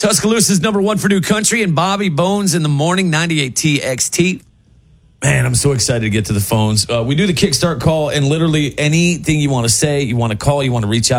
Tuscaloosa's number one for new country, and Bobby Bones in the morning, 98 TXT. Man, I'm so excited to get to the phones. We do the Kickstart call, and literally anything you want to say, you want to call, you want to reach out.